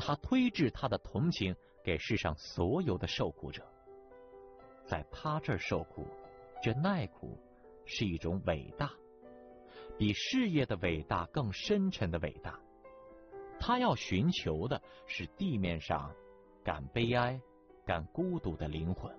他推至他的同情给世上所有的受苦者。在他这儿受苦，这耐苦是一种伟大，比事业的伟大更深沉的伟大。他要寻求的是地面上敢悲哀、敢孤独的灵魂。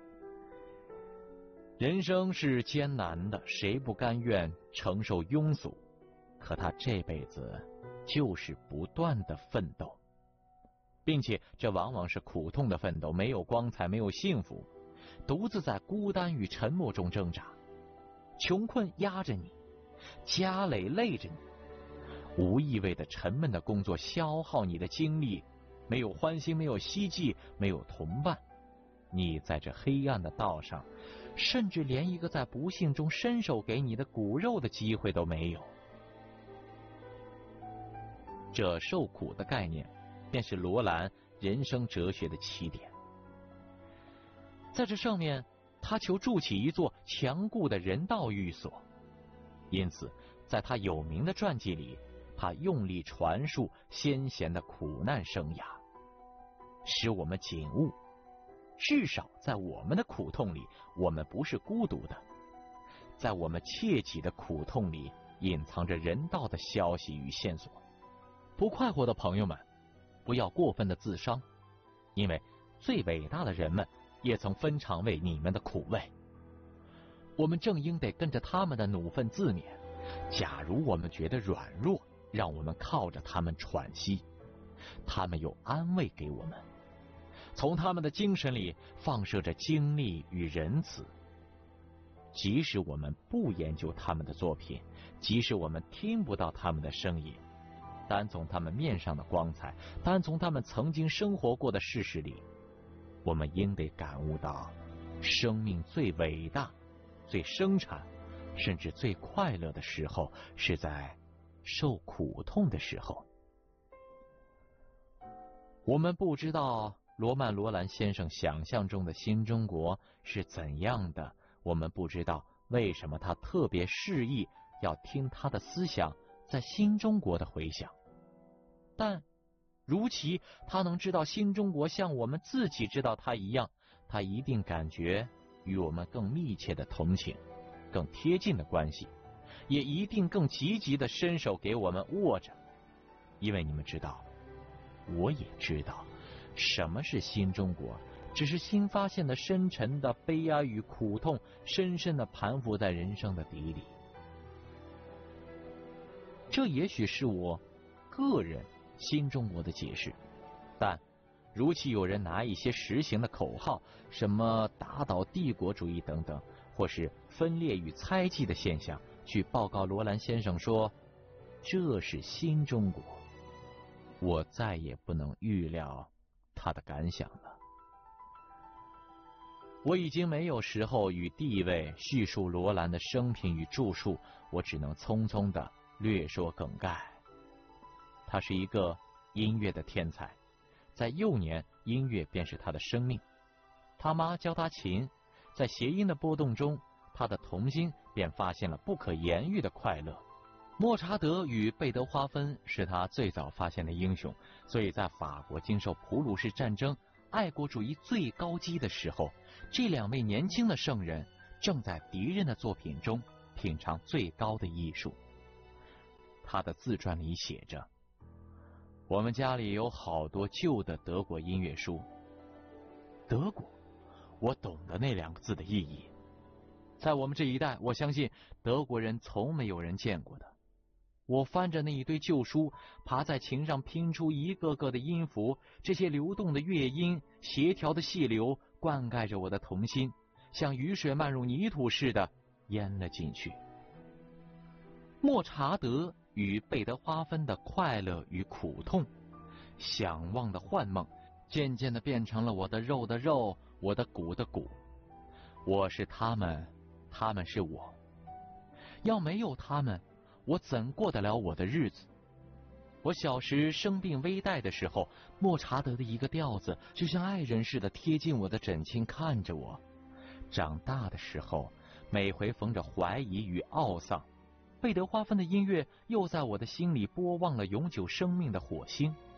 人生是艰难的，谁不甘愿承受庸俗？可他这辈子就是不断的奋斗，并且这往往是苦痛的奋斗，没有光彩，没有幸福，独自在孤单与沉默中挣扎。穷困压着你，家累累着你，无意味的沉闷的工作消耗你的精力，没有欢欣，没有希冀，没有同伴。你在这黑暗的道上，甚至连一个在不幸中伸手给你的骨肉的机会都没有。这受苦的概念，便是罗兰人生哲学的起点。在这上面，他求筑起一座强固的人道寓所。因此，在他有名的传记里，他用力传述先贤的苦难生涯，使我们警悟，至少在我们的苦痛里，我们不是孤独的。在我们切己的苦痛里，隐藏着人道的消息与线索。不快活的朋友们，不要过分的自伤，因为最伟大的人们也曾分尝为你们的苦味。我们正应得跟着他们的努奋自勉。假如我们觉得软弱，让我们靠着他们喘息，他们有安慰给我们。从他们的精神里放射着精力与仁慈。即使我们不研究他们的作品，即使我们听不到他们的声音，单从他们面上的光彩，单从他们曾经生活过的事实里，我们应得感悟到，生命最伟大、最生产，甚至最快乐的时候，是在受苦痛的时候。我们不知道罗曼·罗兰先生想象中的新中国是怎样的，我们不知道为什么他特别示意要听他的思想在新中国的回响。但如其他能知道新中国像我们自己知道它一样，他一定感觉与我们更密切的同情，更贴近的关系，也一定更积极的伸手给我们握着。因为你们知道，我也知道，什么是新中国，只是新发现的深沉的悲哀与苦痛，深深的盘伏在人生的底里。这也许是我个人新中国的解释，但如其有人拿一些实行的口号，什么打倒帝国主义等等，或是分裂与猜忌的现象，去报告罗兰先生说这是新中国，我再也不能预料他的感想了。我已经没有时候与地位叙述罗兰的生平与著述，我只能匆匆的略说梗概。他是一个音乐的天才，在幼年音乐便是他的生命。他妈教他琴，在谐音的波动中，他的童心便发现了不可言喻的快乐。莫查德与贝德华芬是他最早发现的英雄，所以在法国经受普鲁士战争爱国主义最高击的时候，这两位年轻的圣人正在敌人的作品中品尝最高的艺术。他的自传里写着，我们家里有好多旧的德国音乐书。德国，我懂得那两个字的意义。在我们这一代，我相信德国人从没有人见过的。我翻着那一堆旧书，爬在琴上拼出一个个的音符，这些流动的乐音，协调的细流，灌溉着我的童心，像雨水漫入泥土似的淹了进去。莫查德与贝德华芬的快乐与苦痛，想望的幻梦，渐渐地变成了我的肉的肉，我的骨的骨。我是他们，他们是我。要没有他们，我怎过得了我的日子？我小时生病危殆的时候，莫查德的一个调子就像爱人似的贴近我的枕巾看着我。长大的时候，每回逢着怀疑与懊丧，贝德华芬的音乐又在我的心里播望了永久生命的火星。